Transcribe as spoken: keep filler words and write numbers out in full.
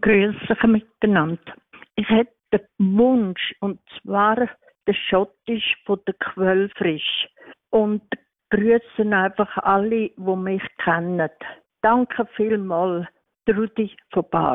Grüße miteinander. Ich hätte den Wunsch, und zwar der Schottisch von der Quellfrisch. Und grüßen einfach alle, die mich kennen. Danke vielmals, Trudi von Bar.